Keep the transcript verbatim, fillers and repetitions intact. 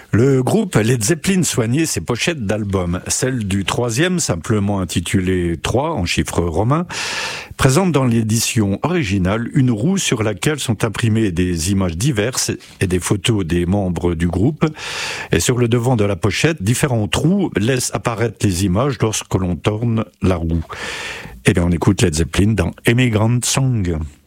Le groupe Led Zeppelin soignait ses pochettes d'albums. Celle du troisième, simplement intitulée trois en chiffres romains, présente dans l'édition originale une roue sur laquelle sont imprimées des images diverses et des photos des membres du groupe. Et sur le devant de la pochette, différents trous laissent apparaître les images lorsque l'on tourne la roue. Et bien on écoute Led Zeppelin dans Immigrant Song.